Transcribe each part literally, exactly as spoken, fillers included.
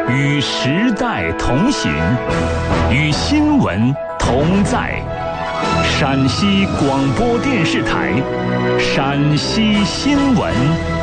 与时代同行，与新闻同在。陕西广播电视台陕西新闻。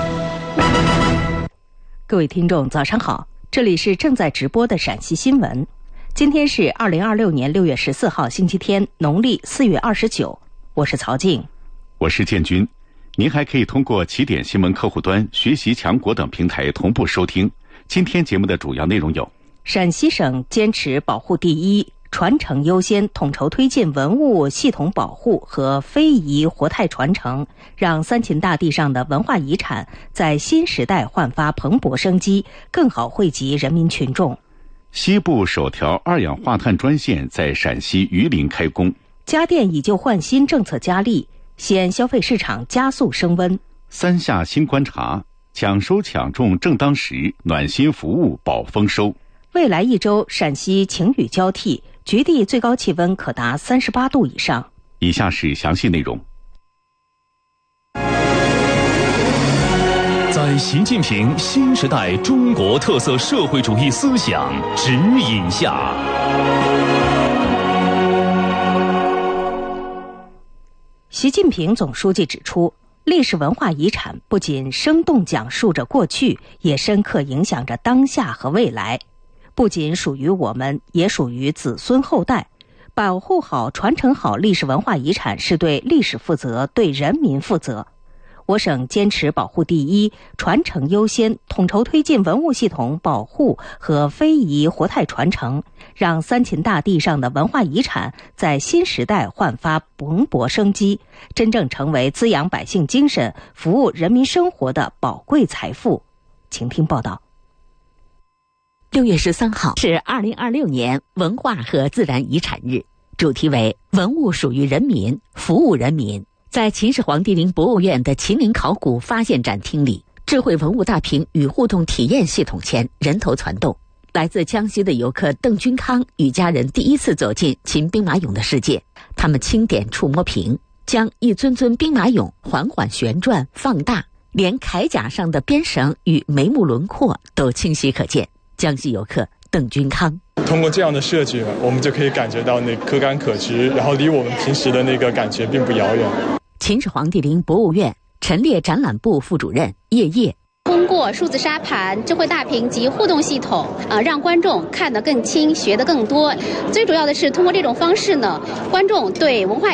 各位听众早上好，这里是正在直播的陕西新闻。今天是二零二六年六月十四号星期天，农历四月二十九。我是曹静， 我是建军。您还可以通过起点新闻客户端、学习强国等平台同步收听。今天节目的主要内容有： 陕西省坚持保护第一，传承优先，统筹推进文物系统保护和非遗活态传承，让三秦大地上的文化遗产在新时代焕发蓬勃生机，更好惠及人民群众。 西部首条二氧化碳专线在陕西榆林开工。 家电以旧换新政策加力，西安消费市场加速升温。 三下新观察，抢收抢中正当时，暖心服务保丰收。 未来一周陕西晴雨交替，局地最高气温可达三十八度以上。 以下是详细内容。 在习近平新时代中国特色社会主义思想指引下， 习近平总书记指出，历史文化遗产不仅生动讲述着过去，也深刻影响着当下和未来，不仅属于我们，也属于子孙后代。保护好、传承好历史文化遗产是对历史负责，对人民负责。我省坚持保护第一，传承优先，统筹推进文物系统保护和非遗活态传承，让三秦大地上的文化遗产在新时代焕发蓬勃生机，真正成为滋养百姓精神、服务人民生活的宝贵财富。请听报道。 六月十三号是二零二六年文化和自然遗产日，主题为文物属于人民，服务人民。在秦始皇帝陵博物院的秦陵考古发现展厅里，智慧文物大屏与互动体验系统前人头攒动。来自江西的游客邓君康与家人第一次走进秦兵马俑的世界，他们轻点触摸屏，将一尊尊兵马俑缓缓旋转放大，连铠甲上的边绳与眉目轮廓都清晰可见。江西游客邓君康， 通过这样的设计，我们就可以感觉到那可感可知，然后离我们平时的那个感觉并不遥远。 秦始皇帝陵博物院陈列展览部副主任叶烨， 通过数字沙盘、智慧大屏及互动系统，呃，让观众看得更清，学得更多。最主要的是通过这种方式呢，观众对文化